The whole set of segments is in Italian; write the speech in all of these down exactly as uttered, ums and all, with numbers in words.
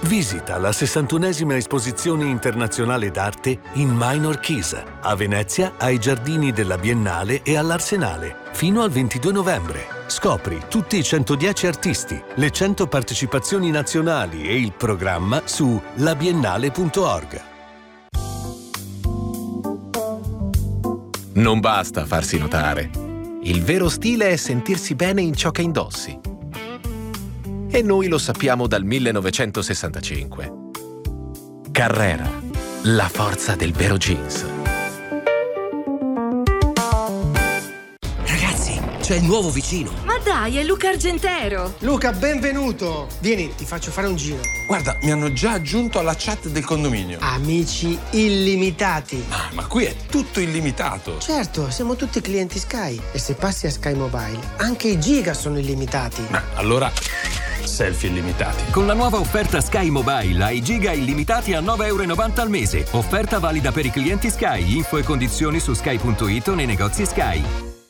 Visita la sessantunesima esposizione internazionale d'arte in Minor Keys, a Venezia, ai giardini della Biennale e all'Arsenale, fino al ventidue novembre. Scopri tutti i centodieci artisti, le cento partecipazioni nazionali e il programma su labiennale punto org. Non basta farsi notare. Il vero stile è sentirsi bene in ciò che indossi. E noi lo sappiamo dal millenovecentosessantacinque. Carrera, la forza del vero jeans. Ragazzi, c'è il nuovo vicino. Ma dai, è Luca Argentero. Luca, benvenuto. Vieni, ti faccio fare un giro. Guarda, mi hanno già aggiunto alla chat del condominio. Amici illimitati. Ah, ma qui è tutto illimitato. Certo, siamo tutti clienti Sky. E se passi a Sky Mobile, anche i giga sono illimitati. Ma allora, selfie illimitati. Con la nuova offerta Sky Mobile hai giga illimitati a nove e novanta euro al mese. Offerta valida per i clienti Sky. Info e condizioni su sky punto it o nei negozi Sky.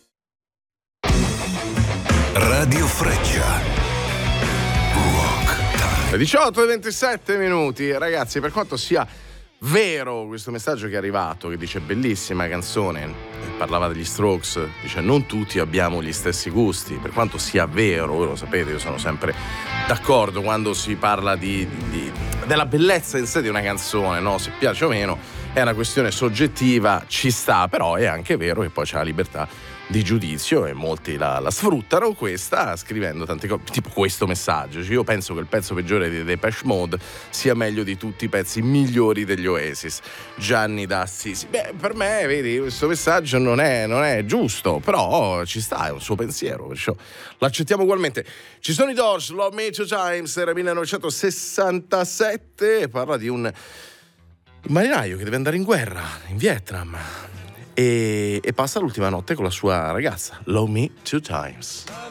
Radio Freccia. Rock Time. diciotto e ventisette minuti. Ragazzi, per quanto sia vero questo messaggio che è arrivato, che dice bellissima canzone, parlava degli Strokes, dice non tutti abbiamo gli stessi gusti, per quanto sia vero, voi lo sapete, io sono sempre d'accordo quando si parla di, di, della bellezza in sé di una canzone, no? Se piace o meno è una questione soggettiva, ci sta, però è anche vero che poi c'è la libertà di giudizio e molti la, la sfruttano questa scrivendo tante cose, tipo questo messaggio. Cioè, io penso che il pezzo peggiore di Depeche Mode sia meglio di tutti i pezzi migliori degli Oasis. Gianni da Assisi. Beh, per me, vedi, questo messaggio non è, non è giusto, però ci sta, è un suo pensiero, perciò l'accettiamo ugualmente. Ci sono i Doors, Love Me Two Times, era millenovecentosessantasette, parla di un marinaio che deve andare in guerra in Vietnam e, e passa l'ultima notte con la sua ragazza. Love Me Two Times.